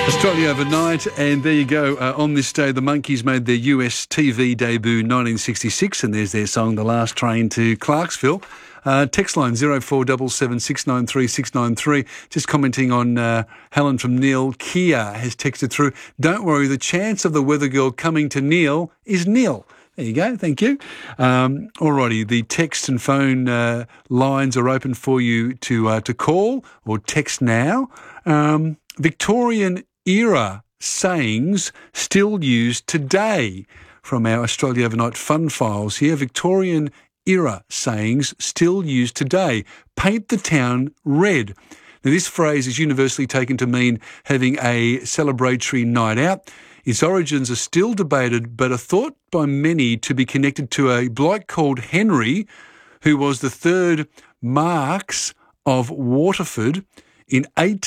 Australia overnight, and there you go. On this day, the Monkees made their US TV debut 1966, and there's their song, The Last Train to Clarksville. Text line 0477 693 693. Just commenting on Helen from Neil. Kia has texted through, don't worry, the chance of the weather girl coming to Neil is nil. There you go. Thank you. Alrighty, the text and phone lines are open for you to call or text now. Victorian era sayings still used today from our Australia Overnight Fun Files here. Victorian era sayings still used today. Paint the town red. Now, this phrase is universally taken to mean having a celebratory night out. Its origins are still debated, but are thought by many to be connected to a bloke called Henry, who was the third Marques of Waterford in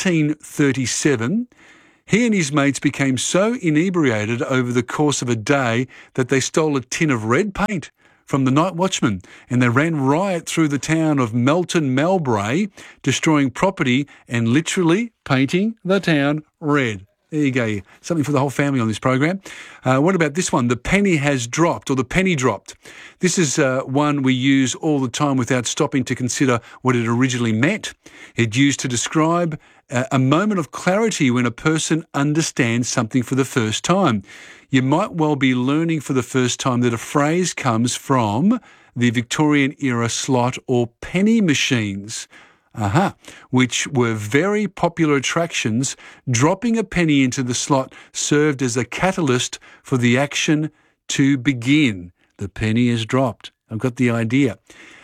1837. He and his mates became so inebriated over the course of a day that they stole a tin of red paint from the night watchman, and they ran riot through the town of Melton Mowbray, destroying property and literally painting the town red. There you go. Something for the whole family on this program. What about this one? The penny has dropped, or the penny dropped. This is one we use all the time without stopping to consider what it originally meant. It's used to describe a moment of clarity when a person understands something for the first time. You might well be learning for the first time that a phrase comes from the Victorian era slot or penny machines. Which were very popular attractions. Dropping a penny into the slot served as a catalyst for the action to begin. The penny is dropped. I've got the idea.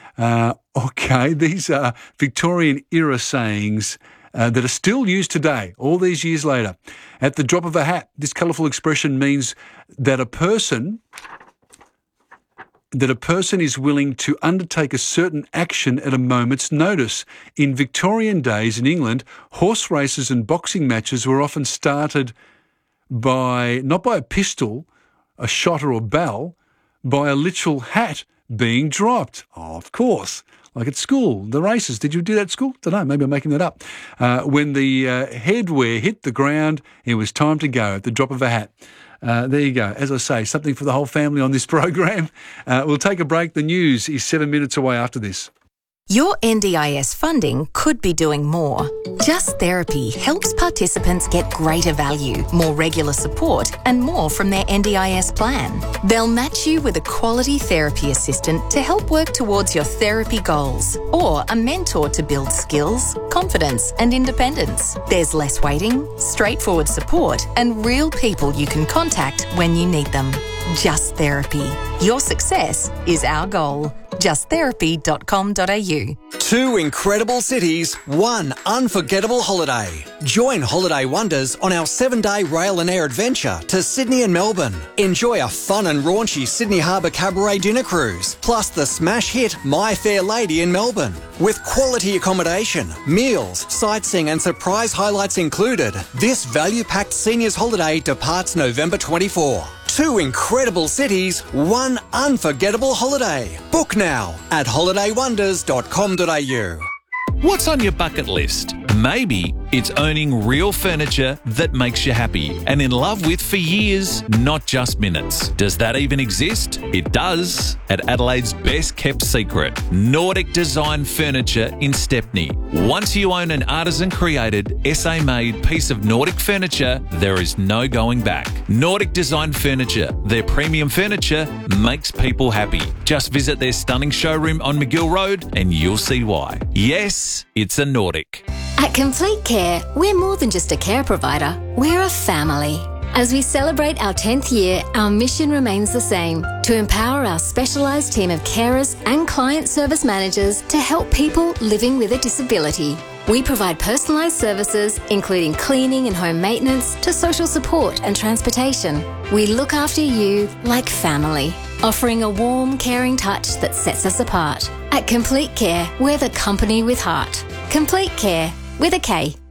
Okay, these are Victorian era sayings that are still used today, all these years later. At the drop of a hat, this colourful expression means that a person is willing to undertake a certain action at a moment's notice. In Victorian days in England, horse races and boxing matches were often started not by a pistol, a shot or a bell, by a literal hat being dropped. Oh, of course. Like at school, the races. Did you do that at school? Don't know, maybe I'm making that up. When the headwear hit the ground, it was time to go at the drop of a hat. There you go. As I say, something for the whole family on this program. We'll take a break. The news is 7 minutes away after this. Your NDIS funding could be doing more. Just Therapy helps participants get greater value, more regular support, and more from their NDIS plan. They'll match you with a quality therapy assistant to help work towards your therapy goals, or a mentor to build skills, confidence, and independence. There's less waiting, straightforward support, and real people you can contact when you need them. Just Therapy. Your success is our goal. justtherapy.com.au. 2 incredible cities, 1 unforgettable holiday. Join Holiday Wonders on our 7-day rail and air adventure to Sydney and Melbourne. Enjoy a fun and raunchy Sydney Harbour Cabaret dinner cruise, plus the smash hit My Fair Lady in Melbourne. With quality accommodation, meals, sightseeing and surprise highlights included, this value-packed seniors holiday departs November 24. 2 incredible cities, 1 unforgettable holiday. Book now at holidaywonders.com.au. What's on your bucket list? Maybe it's owning real furniture that makes you happy and in love with for years, not just minutes. Does that even exist? It does. At Adelaide's best kept secret, Nordic Design Furniture in Stepney. Once you own an artisan created, SA made piece of Nordic furniture, there is no going back. Nordic Design Furniture, their premium furniture makes people happy. Just visit their stunning showroom on McGill Road and you'll see why. Yes, it's a Nordic. At Complete Care, we're more than just a care provider, we're a family. As we celebrate our 10th year, our mission remains the same, to empower our specialised team of carers and client service managers to help people living with a disability. We provide personalised services, including cleaning and home maintenance, to social support and transportation. We look after you like family, offering a warm, caring touch that sets us apart. At Complete Care, we're the company with heart. Complete Care, with a K.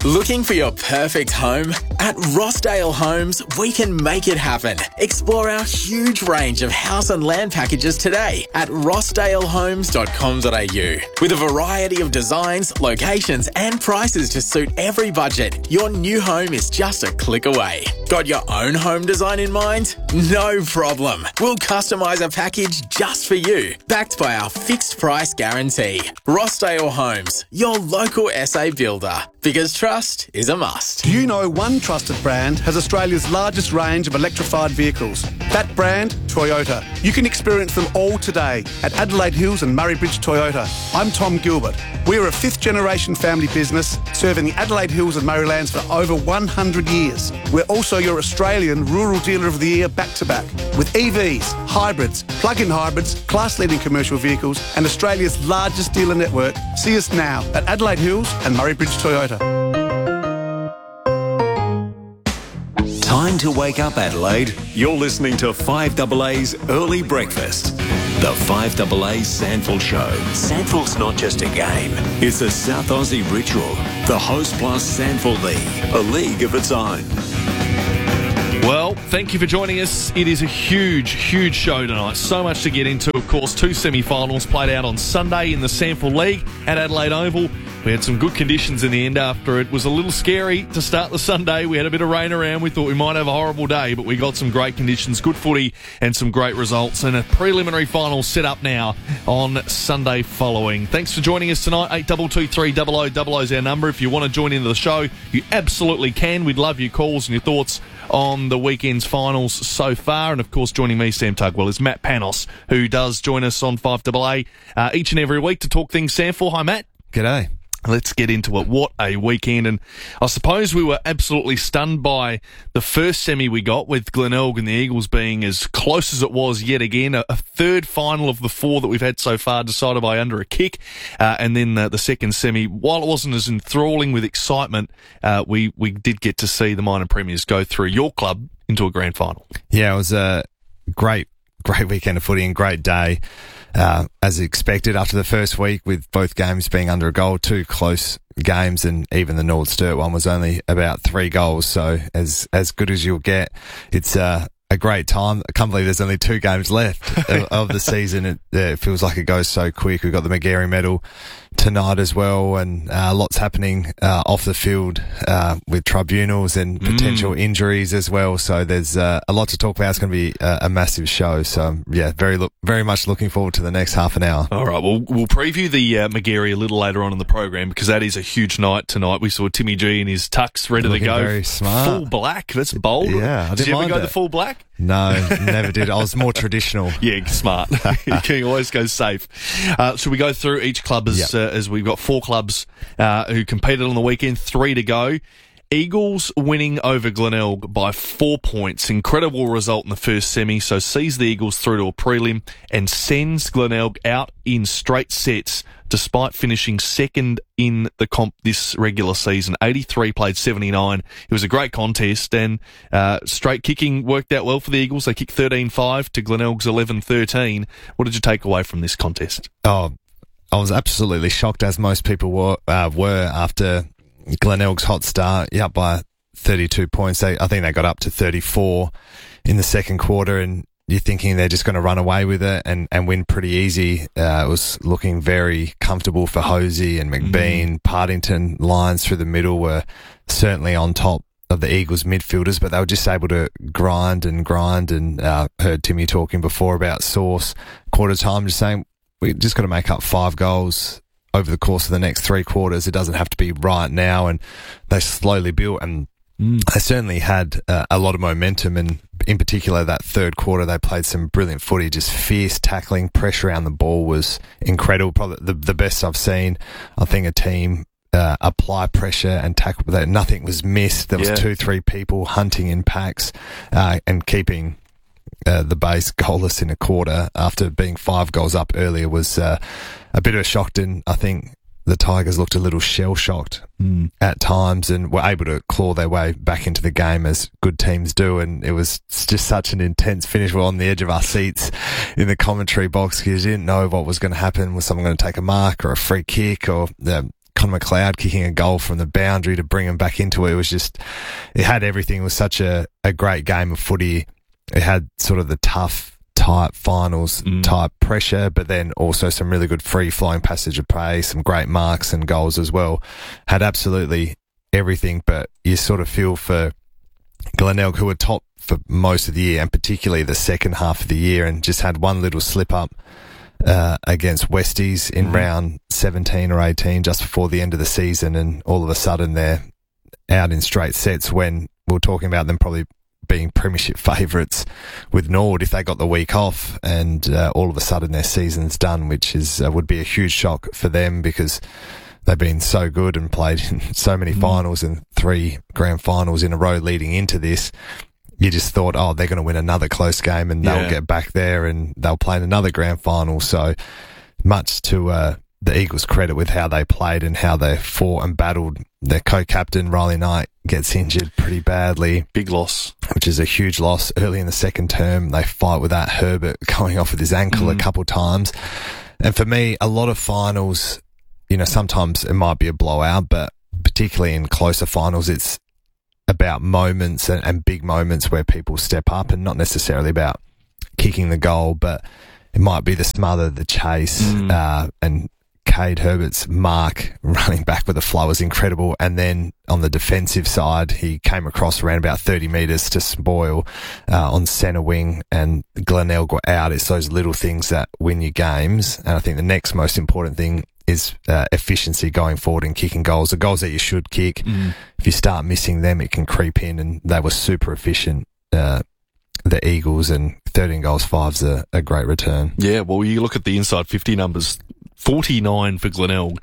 Looking for your perfect home? At Rossdale Homes, we can make it happen. Explore our huge range of house and land packages today at rossdalehomes.com.au. With a variety of designs, locations and prices to suit every budget, your new home is just a click away. Got your own home design in mind? No problem. We'll customise a package just for you, backed by our fixed price guarantee. Rossdale Homes, your local SA builder. Because trust is a must. Do you know one trusted brand has Australia's largest range of electrified vehicles? That brand, Toyota. You can experience them all today at Adelaide Hills and Murray Bridge Toyota. I'm Tom Gilbert. We're a fifth-generation family business serving the Adelaide Hills and Murraylands for over 100 years. We're also your Australian Rural Dealer of the Year back-to-back with EVs, hybrids, plug-in hybrids, class-leading commercial vehicles and Australia's largest dealer network. See us now at Adelaide Hills and Murray Bridge Toyota. Time to wake up, Adelaide. You're listening to 5AA's Early Breakfast. The 5AA Sandful Show. Sandful's not just a game. It's a South Aussie ritual. The Host Plus Sandful League. A league of its own. Well, thank you for joining us. It is a huge, huge show tonight. So much to get into. Of course, 2 semi-finals played out on Sunday in the Sandful League at Adelaide Oval. We had some good conditions in the end after it was a little scary to start the Sunday. We had a bit of rain around. We thought we might have a horrible day, but we got some great conditions, good footy and some great results. And a preliminary final set up now on Sunday following. Thanks for joining us tonight. 8223 0000 is our number. If you want to join into the show, you absolutely can. We'd love your calls and your thoughts on the weekend's finals so far. And, of course, joining me, Sam Tugwell, is Matt Panos, who does join us on 5AA each and every week to talk things Sandful. Hi, Matt. G'day. Let's get into it. What a weekend. And I suppose we were absolutely stunned by the first semi we got, with Glenelg and the Eagles being as close as it was yet again. A third final of the 4 that we've had so far decided by under a kick. And then the second semi, while it wasn't as enthralling with excitement, we did get to see the minor premiers go through your club into a grand final. Yeah, it was a great weekend of footy and great day. As expected after the first week, with both games being under a goal, 2 close games, and even the North Sturt one was only about 3 goals. So as good as you'll get. It's a great time. I can't believe there's only 2 games left of the season. It feels like it goes so quick. We've got the McGarry medal tonight as well, and lots happening off the field with tribunals and potential injuries as well. So there's a lot to talk about. It's going to be a massive show. So yeah, very much looking forward to the next half an hour. All right, we'll preview the McGarry a little later on in the program, because that is a huge night tonight. We saw Timmy G in his tux ready to go. Very smart. Full black. That's bold. Yeah, I didn't Did you ever mind go it. the full black? No, never did. I was more traditional. Yeah, smart. You can always go safe. Should we go through each club as we've got 4 clubs who competed on the weekend, 3 to go. Eagles winning over Glenelg by 4 points. Incredible result in the first semi, so sees the Eagles through to a prelim and sends Glenelg out in straight sets, despite finishing second in the comp this regular season. 83 played 79. It was a great contest, and straight kicking worked out well for the Eagles. They kicked 13-5 to Glenelg's 11-13. What did you take away from this contest? Oh, I was absolutely shocked, as most people were after Glenelg's hot start, up by 32 points. I think they got up to 34 in the second quarter, and you're thinking they're just going to run away with it and win pretty easy. It was looking very comfortable for Hosey and McBean. Partington lines through the middle were certainly on top of the Eagles midfielders, but they were just able to grind. And heard Timmy talking before about Sauce quarter time, just saying, we just got to make up 5 goals over the course of the next 3 quarters. It doesn't have to be right now. And they slowly built, and they certainly had a lot of momentum. And in particular, that third quarter, they played some brilliant footy, just fierce tackling, pressure around the ball was incredible. Probably the best I've seen. I think a team apply pressure and tackle that. Nothing was missed. There was 2-3 people hunting in packs and keeping the base goalless in a quarter after being 5 goals up earlier was a bit of a shock. And I think the Tigers looked a little shell-shocked at times and were able to claw their way back into the game, as good teams do. And it was just such an intense finish. We're on the edge of our seats in the commentary box because you didn't know what was going to happen. Was someone going to take a mark or a free kick? Or Conor McLeod kicking a goal from the boundary to bring him back into it. It was just, it had everything. It was such a great game of footy. It had sort of the tough type finals type pressure, but then also some really good free flowing passage of play, some great marks and goals as well. Had absolutely everything, but you sort of feel for Glenelg, who were top for most of the year and particularly the second half of the year, and just had one little slip up against Westies in round 17 or 18 just before the end of the season, and all of a sudden they're out in straight sets when we were talking about them probably being premiership favourites with Nord if they got the week off, and all of a sudden their season's done, which is would be a huge shock for them because they've been so good and played in so many finals and 3 grand finals in a row leading into this. You just thought, oh, they're going to win another close game and they'll get back there and they'll play in another grand final. So much to the Eagles' credit with how they played and how they fought and battled. Their co-captain, Riley Knight, gets injured pretty badly. Big loss. Which is a huge loss early in the second term. They fight with that Herbert going off with his ankle a couple times. And for me, a lot of finals, you know, sometimes it might be a blowout, but particularly in closer finals, it's about moments and big moments where people step up, and not necessarily about kicking the goal, but it might be the smother, the chase, and Cade Herbert's mark running back with the flow was incredible. And then on the defensive side, he came across around about 30 metres to spoil on centre wing, and Glenelg got out. It's those little things that win you games. And I think the next most important thing is efficiency going forward and kicking goals, the goals that you should kick. If you start missing them, it can creep in, and they were super efficient, the Eagles, and 13 goals, 5's a great return. Yeah, well, you look at the inside 50 numbers, 49 for Glenelg,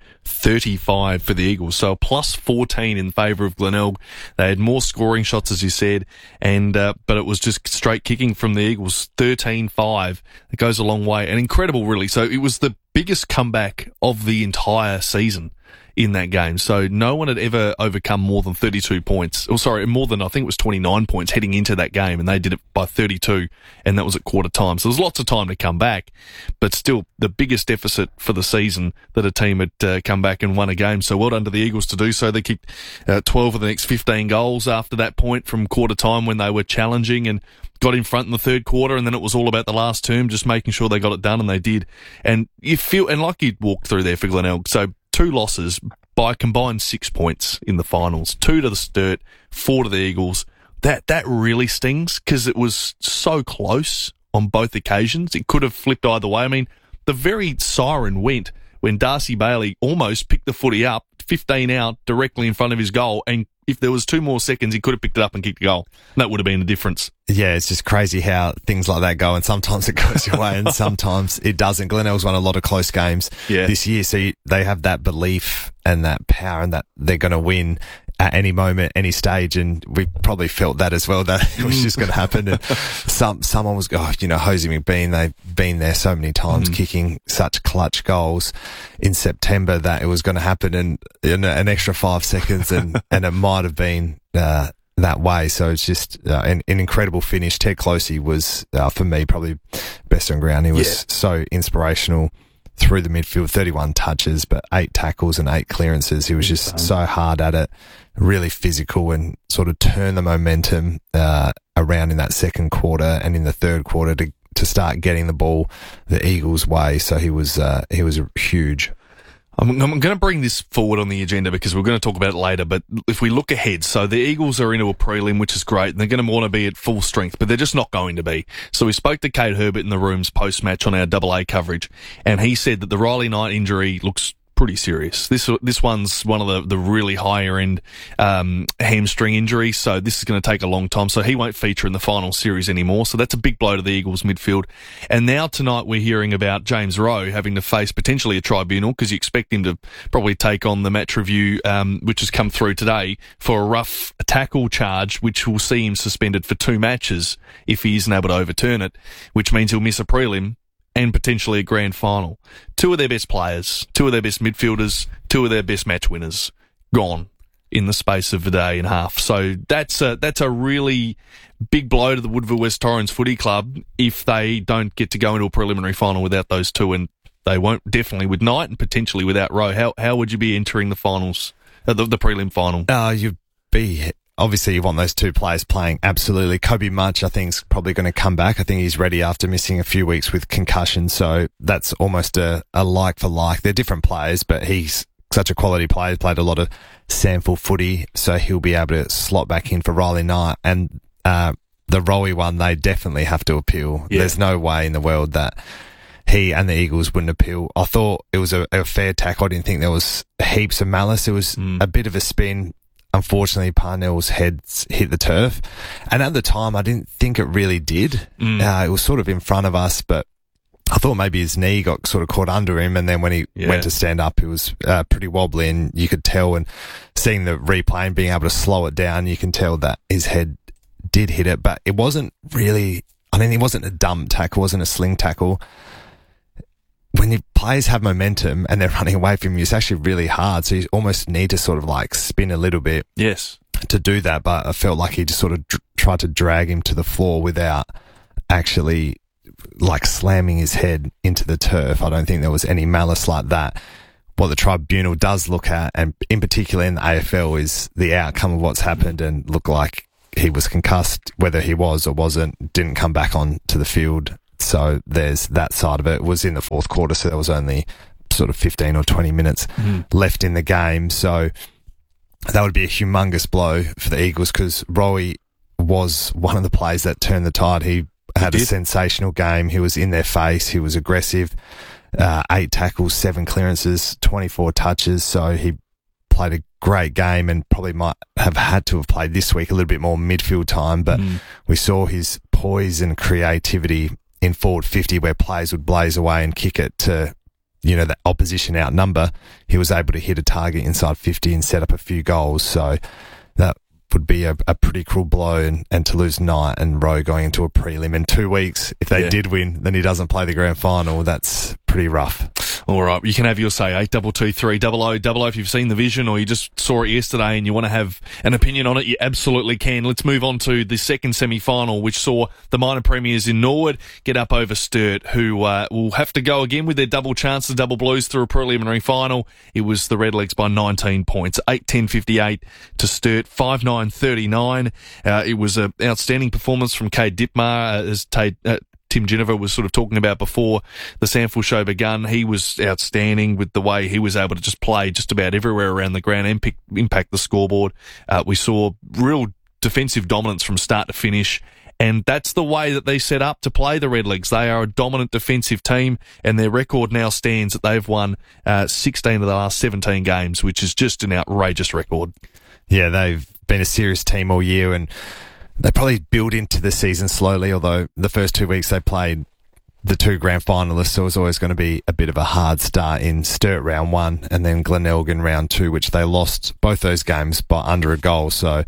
35 for the Eagles. So a plus 14 in favour of Glenelg. They had more scoring shots, as you said, and but it was just straight kicking from the Eagles, 13-5. It goes a long way, and incredible, really. So it was the biggest comeback of the entire season in that game. So no one had ever overcome more than 32 points. More than, I think it was 29 points heading into that game, and they did it by 32, and that was at quarter time. So there's lots of time to come back, but still the biggest deficit for the season that a team had come back and won a game. So well done to the Eagles to do so. They kicked 12 of the next 15 goals after that point from quarter time when they were challenging, and got in front in the third quarter, and then it was all about the last term, just making sure they got it done, and they did. And you feel, and like you walked through there for Glenelg, so 2 losses by a combined 6 points in the finals, 2 to the Sturt, 4 to the Eagles. That really stings because it was so close on both occasions. It could have flipped either way. I mean, the very siren went when Darcy Bailey almost picked the footy up, 15 out, directly in front of his goal, and if there was 2 more seconds, he could have picked it up and kicked the goal. That would have been the difference. Yeah, it's just crazy how things like that go, and sometimes it goes your way and sometimes it doesn't. Glenelg's won a lot of close games this year, so they have that belief and that power and that they're going to win at any moment, any stage, and we probably felt that as well, that it was just going to happen. And someone was, Hosey McBean, they've been there so many times kicking such clutch goals in September that it was going to happen in an extra 5 seconds, and it might have been that way. So it's just an incredible finish. Ted Closey was, for me, probably best on ground. He was so inspirational through the midfield, 31 touches, but 8 tackles and 8 clearances. He was just so hard at it, really physical, and sort of turned the momentum around in that second quarter and in the third quarter to start getting the ball the Eagles' way. So he was huge. I'm going to bring this forward on the agenda because we're going to talk about it later, but if we look ahead, so the Eagles are into a prelim, which is great, and they're going to want to be at full strength, but they're just not going to be. So we spoke to Cade Herbert in the rooms post-match on our AA coverage, and he said that the Riley Knight injury looks pretty serious. This one's one of the really higher end hamstring injuries, so this is going to take a long time. So he won't feature in the final series anymore. So that's a big blow to the Eagles midfield. And now tonight we're hearing about James Rowe having to face potentially a tribunal because you expect him to probably take on the match review, which has come through today, for a rough tackle charge, which will see him suspended for 2 matches if he isn't able to overturn it, which means he'll miss a prelim and potentially a grand final. 2 of their best players, 2 of their best midfielders, 2 of their best match winners gone in the space of a day and a half. So that's a really big blow to the Woodville West Torrens Footy Club if they don't get to go into a preliminary final without those 2, and they won't, definitely with Knight and potentially without Rowe. How would you be entering the finals, the prelim final? Obviously, you want those two players playing absolutely. Kobe Much, I think, is probably going to come back. I think he's ready after missing a few weeks with concussion. So that's almost a like for like. They're different players, but he's such a quality player. He's played a lot of SANFL footy, so he'll be able to slot back in for Riley Knight. And the Rowie one, they definitely have to appeal. Yeah. There's no way in the world that he and the Eagles wouldn't appeal. I thought it was a fair tackle. I didn't think there was heaps of malice. It was a bit of a spin. Unfortunately, Parnell's head hit the turf. And at the time, I didn't think it really did. It was sort of in front of us, but I thought maybe his knee got sort of caught under him. And then when he went to stand up, it was pretty wobbly, and you could tell, and seeing the replay and being able to slow it down, you can tell that his head did hit it. But it wasn't really, it wasn't a dumb tackle, it wasn't a sling tackle. When your players have momentum and they're running away from you, it's actually really hard. So you almost need to sort of like spin a little bit to do that. But I felt like he just sort of tried to drag him to the floor without actually like slamming his head into the turf. I don't think there was any malice like that. What the tribunal does look at, and in particular in the AFL, is the outcome of what's happened, and look like he was concussed, whether he was or wasn't, didn't come back on to the field. So there's that side of it. It was in the fourth quarter, so there was only sort of 15 or 20 minutes left in the game. So that would be a humongous blow for the Eagles, because Rowie was one of the players that turned the tide. He had a sensational game. He was in their face. He was aggressive. 8 tackles, 7 clearances, 24 touches. So he played a great game, and probably might have had to have played this week a little bit more midfield time. But we saw his poise and creativity in forward 50, where players would blaze away and kick it to, the opposition outnumber. He was able to hit a target inside 50 and set up a few goals. So that would be a pretty cruel blow, and to lose Knight and Rowe going into a prelim in 2 weeks. If they did win, then he doesn't play the grand final. That's pretty rough. All right, you can have your say, 8223 0000. If you've seen the vision or you just saw it yesterday and you want to have an opinion on it, you absolutely can. Let's move on to the second semi-final, which saw the minor premiers in Norwood get up over Sturt, who will have to go again with their double chances, double blues through a preliminary final. It was the Redlegs by 19 points, 8-10-58 to Sturt, 5-9-39. It was an outstanding performance from Cade Dittmar, as Tim Ginniver was sort of talking about before the SANFL show begun. He was outstanding with the way he was able to just play just about everywhere around the ground and impact the scoreboard. We saw real defensive dominance from start to finish, and that's the way that they set up to play the Redlegs. They are a dominant defensive team, and their record now stands that they've won 16 of the last 17 games, which is just an outrageous record. Yeah, they've been a serious team all year, and they probably build into the season slowly, although the first 2 weeks they played the 2 grand finalists, so it was always going to be a bit of a hard start in Sturt round 1 and then Glenelg in round 2, which they lost both those games by under a goal. So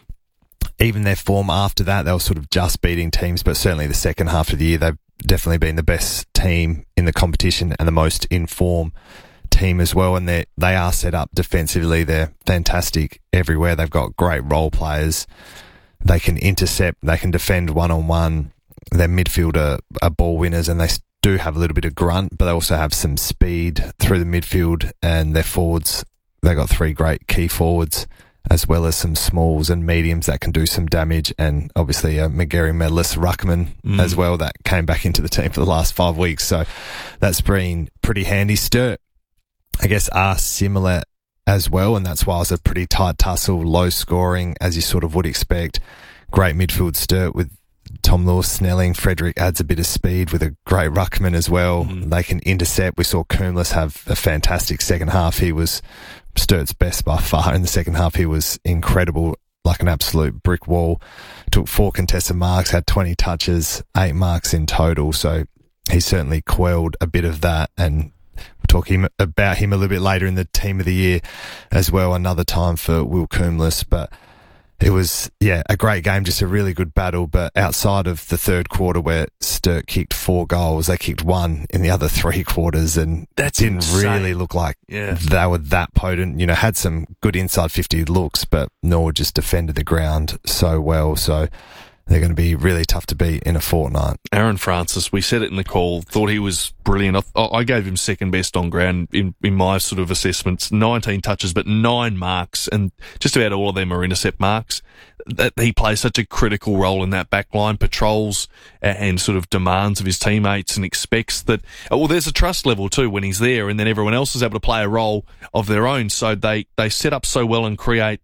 even their form after that, they were sort of just beating teams, but certainly the second half of the year, they've definitely been the best team in the competition and the most in form team as well. And they are set up defensively. They're fantastic everywhere. They've got great role players. They can intercept, they can defend one-on-one. Their midfield are ball winners, and they do have a little bit of grunt, but they also have some speed through the midfield, and their forwards, they've got 3 great key forwards, as well as some smalls and mediums that can do some damage, and obviously a McGarry medalist Ruckman as well that came back into the team for the last 5 weeks. So that's been pretty handy. Sturt, I guess, are similar as well, and that's why it was a pretty tight tussle, low scoring, as you sort of would expect. Great midfield Sturt with Tom Lewis, Snelling. Frederick adds a bit of speed with a great ruckman as well. They can intercept. We saw Coombs have a fantastic second half. He was Sturt's best by far in the second half. He was incredible, like an absolute brick wall. Took 4 contested marks, had 20 touches, 8 marks in total. So he certainly quelled a bit of that, and we'll talk about him a little bit later in the Team of the Year as well, another time for Will Coombs. But it was, a great game, just a really good battle. But outside of the third quarter where Sturt kicked 4 goals, they kicked 1 in the other 3 quarters, and that didn't really look like they were that potent. Had some good inside 50 looks, but Norwood just defended the ground so well. So they're going to be really tough to beat in a fortnight. Aaron Francis, we said it in the call, thought he was brilliant. I gave him second best on ground in my sort of assessments. 19 touches, but 9 marks, and just about all of them are intercept marks. That he plays such a critical role in that back line, patrols and sort of demands of his teammates, and expects that, well, there's a trust level too when he's there, and then everyone else is able to play a role of their own. So they set up so well and create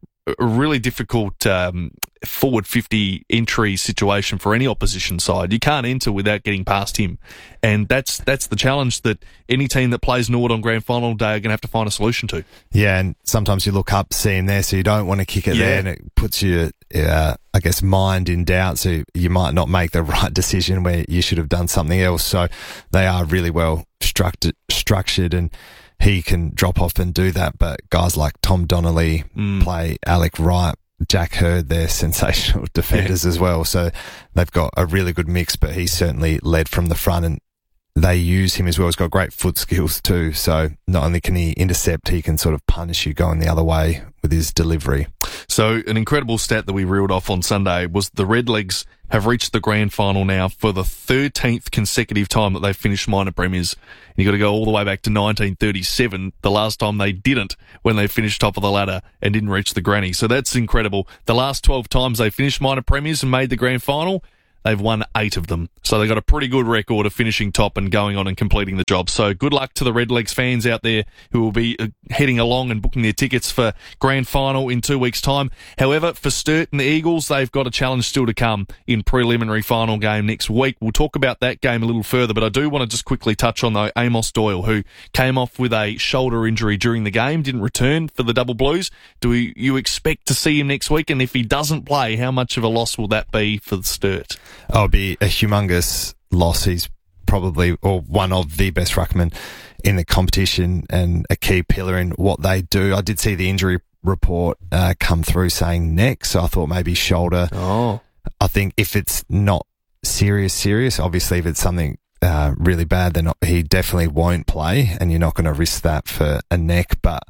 a really difficult forward 50 entry situation for any opposition side. You can't enter without getting past him, and that's the challenge that any team that plays Norwood on grand final day are going to have to find a solution to. Yeah, and sometimes you look up, see him there, so you don't want to kick it there, and it puts your, I guess, mind in doubt, so you might not make the right decision where you should have done something else. So they are really well structured, and he can drop off and do that, but guys like Tom Donnelly play Alec Wright, Jack Hurd, they're sensational defenders as well. So they've got a really good mix, but he's certainly led from the front, and they use him as well. He's got great foot skills too. So not only can he intercept, he can sort of punish you going the other way with his delivery. So an incredible stat that we reeled off on Sunday was the Redlegs have reached the grand final now for the 13th consecutive time that they've finished minor premiers. And you've got to go all the way back to 1937, the last time they didn't, when they finished top of the ladder and didn't reach the granny. So that's incredible. The last 12 times they finished minor premiers and made the grand final, they've won 8 of them. So they've got a pretty good record of finishing top and going on and completing the job. So good luck to the Redlegs fans out there who will be heading along and booking their tickets for grand final in 2 weeks' time. However, for Sturt and the Eagles, they've got a challenge still to come in preliminary final game next week. We'll talk about that game a little further, but I do want to just quickly touch on, though, Amos Doyle, who came off with a shoulder injury during the game, didn't return for the Double Blues. Do you expect to see him next week? And if he doesn't play, how much of a loss will that be for the Sturt? Oh, it'll be a humongous loss. He's probably, or one of the best ruckmen in the competition and a key pillar in what they do. I did see the injury report come through saying neck, so I thought maybe shoulder. Oh. I think if it's not serious, obviously if it's something really bad, then he definitely won't play, and you're not going to risk that for a neck. But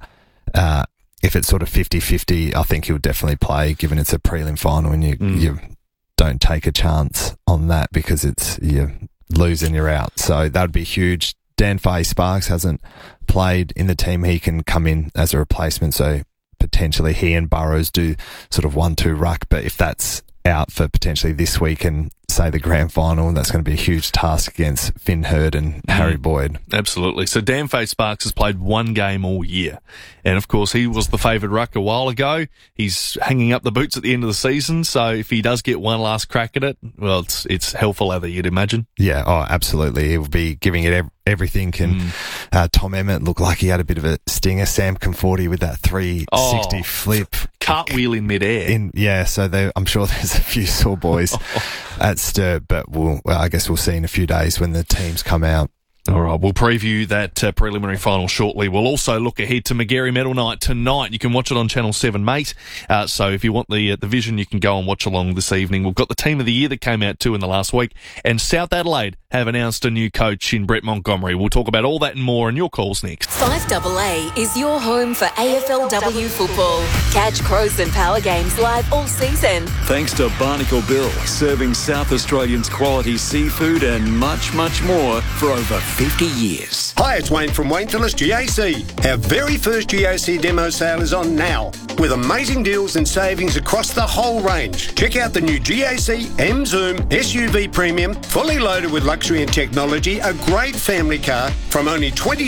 if it's sort of 50-50, I think he'll definitely play, given it's a prelim final and you don't take a chance on that, because it's you lose and you're out. So that would be huge. Dan Fahey-Sparks hasn't played in the team. He can come in as a replacement, so potentially he and Burrows do sort of 1-2 ruck. But if that's out for potentially this week and say the grand final, that's going to be a huge task against Finn Hurd and Harry Boyd. Absolutely. So Dan Fahey-Sparks has played one game all year, and of course he was the favoured ruck a while ago. He's hanging up the boots at the end of the season, so if he does get one last crack at it, well, it's hell for leather, you'd imagine. Yeah, oh, absolutely. He'll be giving it everything, and Tom Emmett looked like he had a bit of a stinger. Sam Conforti with that 360 flip. Cartwheel in midair. So I'm sure there's a few sore boys at Sturt, but I guess we'll see in a few days when the teams come out. All right, we'll preview that preliminary final shortly. We'll also look ahead to Magarey Medal Night tonight. You can watch it on Channel 7, mate. So if you want the vision, you can go and watch along this evening. We've got the Team of the Year that came out too in the last week, and South Adelaide have announced a new coach in Brett Montgomery. We'll talk about all that and more in your calls next. 5AA is your home for AFLW football. Catch Crows and Power games live all season. Thanks to Barnacle Bill, serving South Australians quality seafood and much, much more for over 50 years. Hi, it's Wayne from Wayne Phillips GAC. Our very first GAC demo sale is on now, with amazing deals and savings across the whole range. Check out the new GAC M-Zoom SUV Premium, fully loaded with luxury and technology, a great family car from only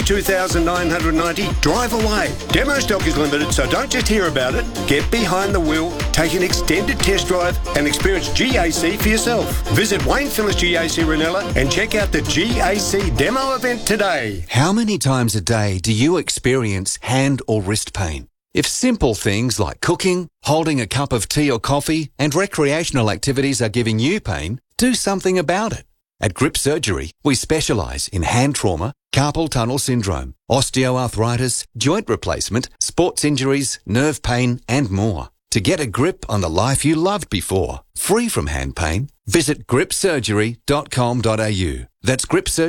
$22,990. Drive away. Demo stock is limited, so don't just hear about it. Get behind the wheel, take an extended test drive, and experience GAC for yourself. Visit Wayne Phillips GAC Ranella and check out the GAC demo event today. How many times a day do you experience hand or wrist pain? If simple things like cooking, holding a cup of tea or coffee, and recreational activities are giving you pain, do something about it. At Grip Surgery, we specialise in hand trauma, carpal tunnel syndrome, osteoarthritis, joint replacement, sports injuries, nerve pain, and more. To get a grip on the life you loved before, free from hand pain, visit gripsurgery.com.au. That's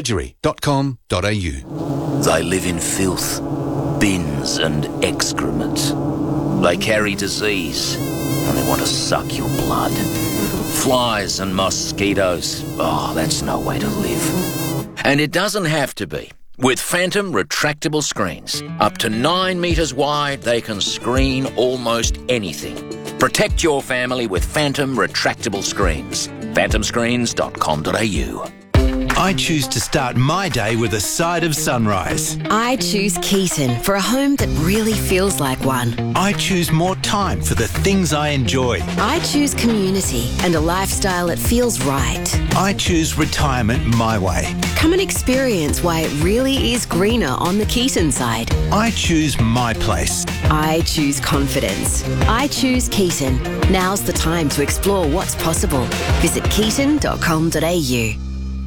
gripsurgery.com.au. They live in filth, bins and excrement. They carry disease and they want to suck your blood. Flies and mosquitoes. Oh, that's no way to live. And it doesn't have to be. With Phantom retractable screens, up to 9 metres wide, they can screen almost anything. Protect your family with Phantom retractable screens. phantomscreens.com.au. I choose to start my day with a side of sunrise. I choose Keaton for a home that really feels like one. I choose more time for the things I enjoy. I choose community and a lifestyle that feels right. I choose retirement my way. Come and experience why it really is greener on the Keaton side. I choose my place. I choose confidence. I choose Keaton. Now's the time to explore what's possible. Visit keaton.com.au.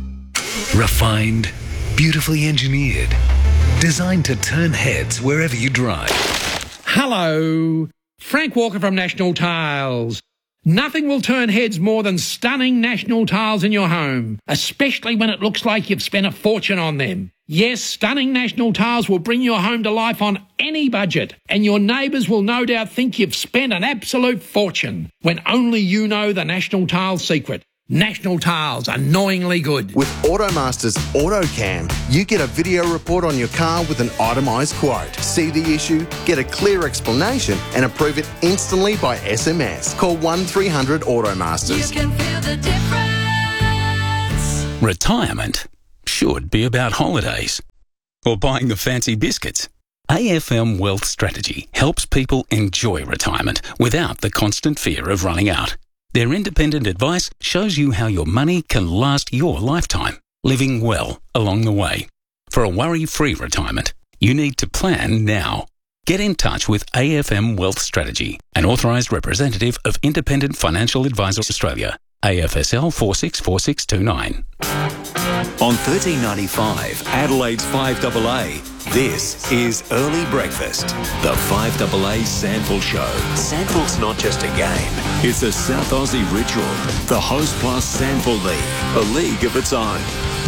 Refined, beautifully engineered, designed to turn heads wherever you drive. Hello, Frank Walker from National Tiles. Nothing will turn heads more than stunning National Tiles in your home, especially when it looks like you've spent a fortune on them. Yes, stunning National Tiles will bring your home to life on any budget, and your neighbours will no doubt think you've spent an absolute fortune, when only you know the National Tiles secret. National Tiles, annoyingly good. With Automaster's AutoCam, you get a video report on your car with an itemised quote. See the issue, get a clear explanation and approve it instantly by SMS. Call 1300 Automasters. You can feel the difference. Retirement should be about holidays or buying the fancy biscuits. AFM Wealth Strategy helps people enjoy retirement without the constant fear of running out. Their independent advice shows you how your money can last your lifetime, living well along the way. For a worry-free retirement, you need to plan now. Get in touch with AFM Wealth Strategy, an authorised representative of Independent Financial Advisors Australia, AFSL 464629. On 1395, Adelaide's 5AA, this is Early Breakfast, the 5AA Sandful Show. Sandful's not just a game, it's a South Aussie ritual. The Host Plus Sandful League, a league of its own.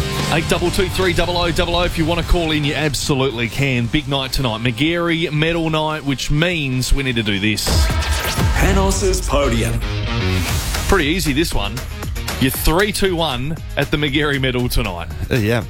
8223 if you want to call in, you absolutely can. Big night tonight, Magarey Medal Night, which means we need to do this. Panos's Podium. Pretty easy, this one. You're 3-2-1 at the Magarey Medal tonight. Yeah.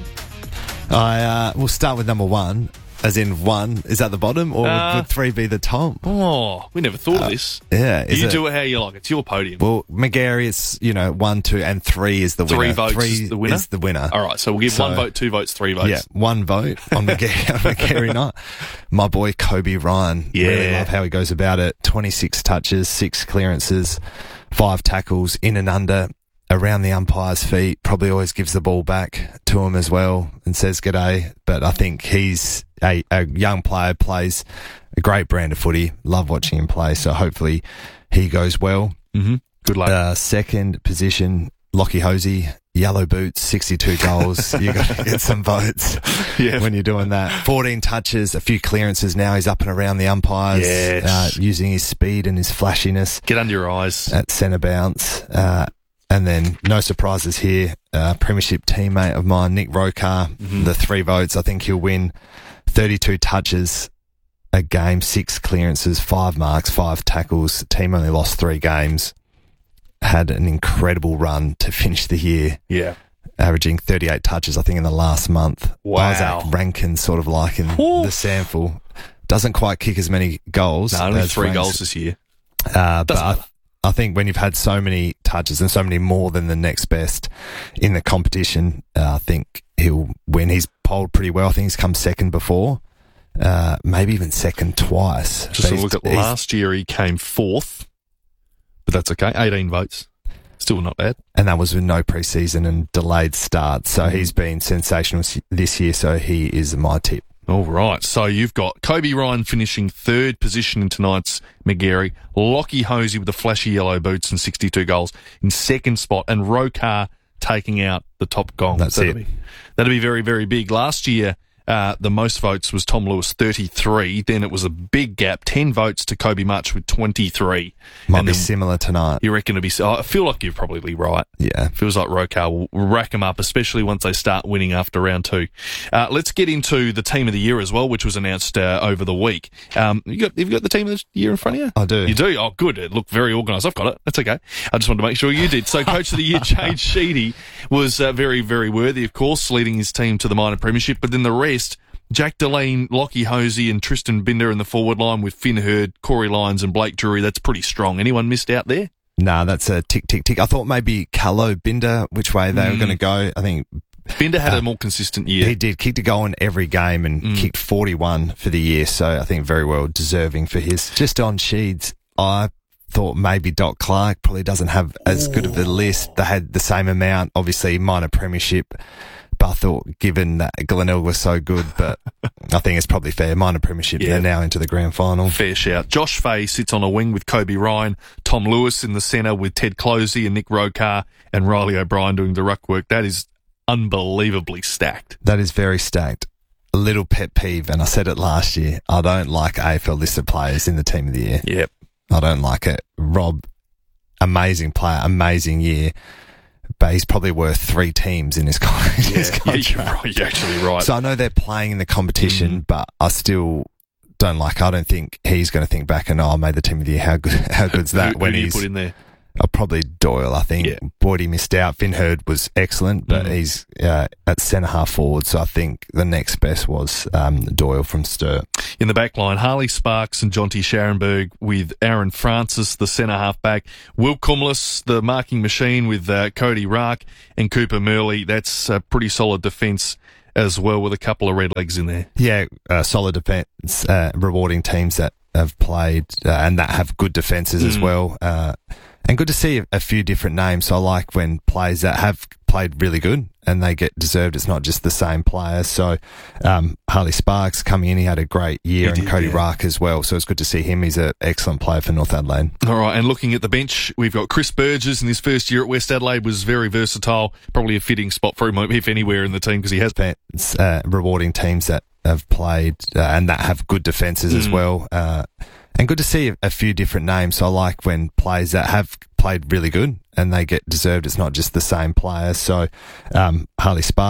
We'll start with number one, as in one is at the bottom, or would three be the top? Oh, we never thought of this. Yeah. You do it how you like. It's your podium. Well, Magarey is, 1, 2, and 3 is the winner. 3 votes is the winner? Is the winner. All right, so we'll give 1 vote, 2 votes, 3 votes. Yeah, 1 vote on Magarey night. My boy Kobe Ryan. Yeah. Really love how he goes about it. 26 touches, 6 clearances, 5 tackles, in and under, around the umpire's feet, probably always gives the ball back to him as well and says g'day. But I think he's a young player, plays a great brand of footy. Love watching him play, so hopefully he goes well. Mm-hmm. Good luck. Second position, Lockie Hosey, yellow boots, 62 goals. You got to get some votes when you're doing that. 14 touches, a few clearances now. He's up and around the umpires, using his speed and his flashiness. Get under your eyes. At centre bounce. And then, no surprises here, premiership teammate of mine, Nick Rokar, the 3 votes. I think he'll win 32 touches a game, 6 clearances, 5 marks, 5 tackles. Team only lost 3 games. Had an incredible run to finish the year. Yeah. Averaging 38 touches, I think, in the last month. Wow. Isaac Rankin sort of like in the Sandful. Doesn't quite kick as many goals. No, only 3 goals this year. But I think when you've had so many touches and so many more than the next best in the competition, I think he'll win. He's polled pretty well. I think he's come second before, maybe even second twice. Just a look at last year, he came 4th, but that's okay. 18 votes. Still not bad. And that was with no preseason and delayed start. So he's been sensational this year, so he is my tip. All right, so you've got Kobe Ryan finishing 3rd position in tonight's Magarey, Lockie Hosey with the flashy yellow boots and 62 goals in 2nd spot, and Rokar taking out the top gong. That'd be very, very big. Last year, The most votes was Tom Lewis, 33. Then it was a big gap, 10 votes to Kobe Much with 23. Might be similar tonight. You reckon it'll be... I feel like you're probably right. Yeah. Feels like Rokar will rack them up, especially once they start winning after round 2. Let's get into the Team of the Year as well, which was announced over the week. Have you got the Team of the Year in front of you? I do. You do? Oh, good. It looked very organised. I've got it. That's okay. I just wanted to make sure you did. So Coach of the Year, Jade Sheedy, was very, very worthy, of course, leading his team to the minor premiership. But then the rest... Jack Deline, Lockie Hosey and Tristan Binder in the forward line with Finn Hurd, Corey Lyons and Blake Drury. That's pretty strong. Anyone missed out there? Nah, that's a tick, tick, tick. I thought maybe Callow, Binder, which way they were going to go. I think Binder had a more consistent year. He did. Kicked a goal in every game and kicked 41 for the year. So I think very well deserving for his. Just on Sheeds, I thought maybe Doc Clark probably doesn't have as good of a list. They had the same amount, obviously minor premiership. But I thought, given that Glenelg was so good, but I think it's probably fair. Minor premiership, they're now into the grand final. Fair shout. Josh Fay sits on a wing with Kobe Ryan, Tom Lewis in the centre with Ted Closey and Nick Rokar and Riley O'Brien doing the ruck work. That is unbelievably stacked. That is very stacked. A little pet peeve, and I said it last year, I don't like AFL listed players in the Team of the Year. Yep. I don't like it. Rob, amazing player, amazing year. But he's probably worth 3 teams in his contract. Yeah, you're actually right. So I know they're playing in the competition, but I still don't like. I don't think he's going to think back and I made the Team of the Year. How good's that? Who do you put in there? Probably Doyle, I think. Yeah. Boydie missed out. Finn Hurd was excellent, but he's at centre half forward. So I think the next best was Doyle from Sturt. In the back line, Harley Sparks and Jonty Scharenberg with Aaron Francis, the centre half back. Will Cumulus, the marking machine with Cody Rack and Cooper Murley. That's a pretty solid defence as well with a couple of red legs in there. Yeah, solid defence, rewarding teams that have played and that have good defences as well. And good to see a few different names. So I like when players that have played really good and they get deserved. It's not just the same players. So Harley Sparks coming in, he had a great year, and Cody Rack as well. So it's good to see him. He's an excellent player for North Adelaide. All right, and looking at the bench, we've got Chris Burgess in his first year at West Adelaide, was very versatile. Probably a fitting spot for him, if anywhere in the team, because he has rewarding teams that have played and that have good defences as well. And good to see a few different names. So I like when players that have played really good and they get deserved. It's not just the same players. So Harley Sparks